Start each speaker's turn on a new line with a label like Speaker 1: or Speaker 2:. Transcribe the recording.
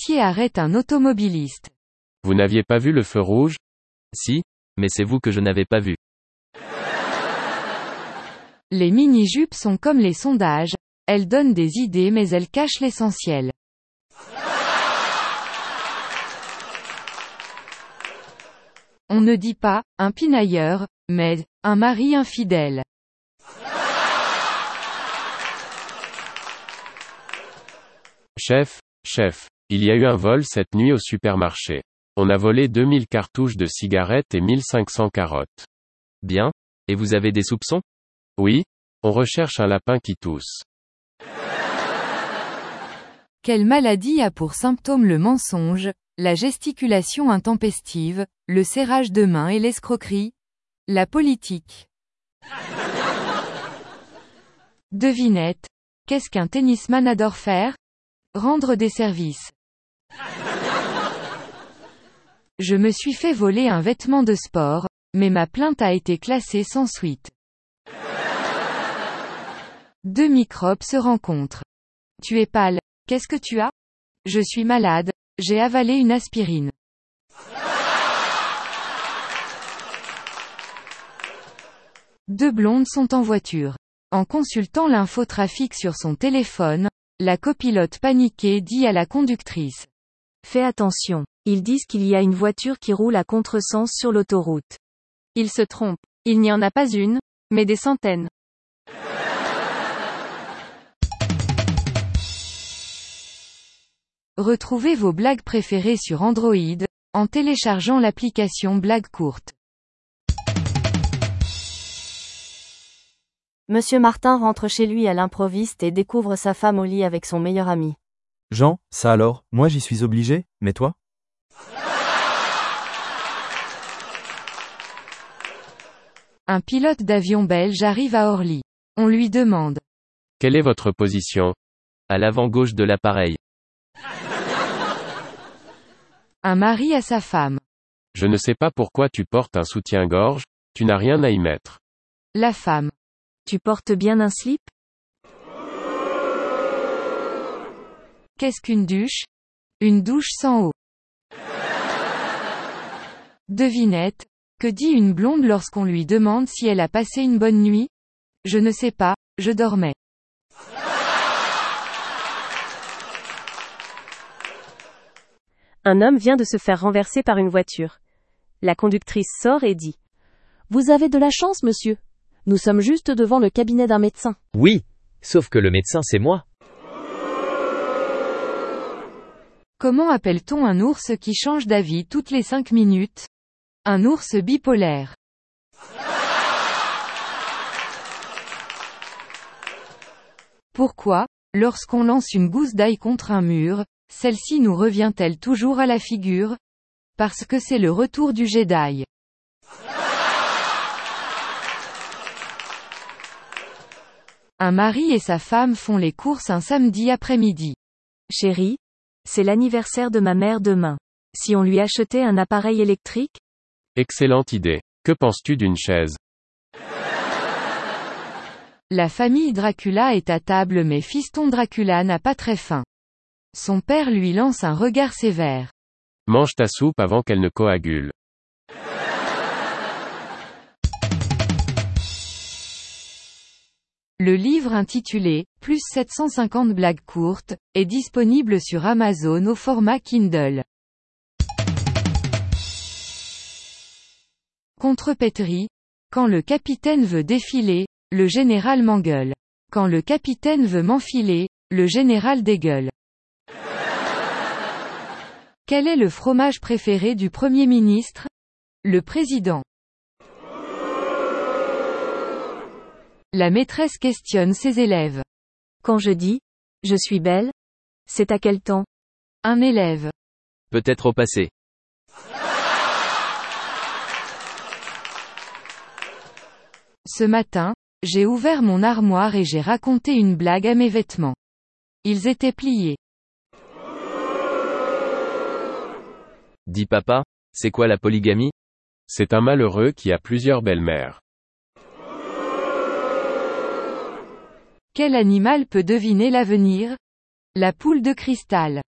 Speaker 1: policier arrête un automobiliste.
Speaker 2: Vous n'aviez pas vu le feu rouge?
Speaker 3: Si, mais c'est vous que je n'avais pas vu.
Speaker 1: Les mini-jupes sont comme les sondages, elles donnent des idées mais elles cachent l'essentiel. On ne dit pas « un pinailleur », mais « un mari infidèle ».
Speaker 2: Chef, il y a eu un vol cette nuit au supermarché. On a volé 2000 cartouches de cigarettes et 1500 carottes.
Speaker 3: Bien, et vous avez des soupçons?
Speaker 2: Oui, on recherche un lapin qui tousse.
Speaker 1: Quelle maladie a pour symptôme le mensonge, la gesticulation intempestive, le serrage de main et l'escroquerie? La politique. Devinette. Qu'est-ce qu'un tennisman adore faire? Rendre des services. Je me suis fait voler un vêtement de sport, mais ma plainte a été classée sans suite. Deux microbes se rencontrent. Tu es pâle. Qu'est-ce que tu as? Je suis malade, j'ai avalé une aspirine. Deux blondes sont en voiture. En consultant l'infotrafic sur son téléphone, la copilote paniquée dit à la conductrice.
Speaker 4: Fais attention, ils disent qu'il y a une voiture qui roule à contresens sur l'autoroute. Ils se trompent, il n'y en a pas une, mais des centaines.
Speaker 1: Retrouvez vos blagues préférées sur Android, en téléchargeant l'application Blagues courtes.
Speaker 4: Monsieur Martin rentre chez lui à l'improviste et découvre sa femme au lit avec son meilleur ami.
Speaker 5: Jean, ça alors, moi j'y suis obligé, mais toi?
Speaker 1: Un pilote d'avion belge arrive à Orly. On lui demande.
Speaker 2: Quelle est votre position?
Speaker 3: À l'avant gauche de l'appareil.
Speaker 1: Un mari à sa femme.
Speaker 2: Je ne sais pas pourquoi tu portes un soutien-gorge, tu n'as rien à y mettre.
Speaker 1: La femme.
Speaker 4: Tu portes bien un slip?
Speaker 1: Qu'est-ce qu'une douche? Une douche sans eau. Devinette. Que dit une blonde lorsqu'on lui demande si elle a passé une bonne nuit? Je ne sais pas, je dormais.
Speaker 4: Un homme vient de se faire renverser par une voiture. La conductrice sort et dit. Vous avez de la chance, monsieur. Nous sommes juste devant le cabinet d'un médecin.
Speaker 6: Oui, sauf que le médecin c'est moi.
Speaker 1: Comment appelle-t-on un ours qui change d'avis toutes les 5 minutes? Un ours bipolaire. Pourquoi, lorsqu'on lance une gousse d'ail contre un mur, celle-ci nous revient-elle toujours à la figure? Parce que c'est le retour du Jedi. Un mari et sa femme font les courses un samedi après-midi.
Speaker 4: Chérie, c'est l'anniversaire de ma mère demain. Si on lui achetait un appareil électrique?
Speaker 2: Excellente idée. Que penses-tu d'une chaise?
Speaker 1: La famille Dracula est à table mais fiston Dracula n'a pas très faim. Son père lui lance un regard sévère.
Speaker 2: Mange ta soupe avant qu'elle ne coagule.
Speaker 1: Le livre intitulé « Plus 750 blagues courtes » est disponible sur Amazon au format Kindle. Contrepétrie. Quand le capitaine veut défiler, le général m'engueule. Quand le capitaine veut m'enfiler, le général dégueule. Quel est le fromage préféré du Premier ministre? Le président. La maîtresse questionne ses élèves.
Speaker 4: Quand je dis « je suis belle », c'est à quel temps?
Speaker 1: Un élève.
Speaker 3: Peut-être au passé.
Speaker 1: Ce matin, j'ai ouvert mon armoire et j'ai raconté une blague à mes vêtements. Ils étaient pliés.
Speaker 3: Dis papa, c'est quoi la polygamie?
Speaker 2: C'est un malheureux qui a plusieurs belles-mères.
Speaker 1: Quel animal peut deviner l'avenir? La poule de cristal.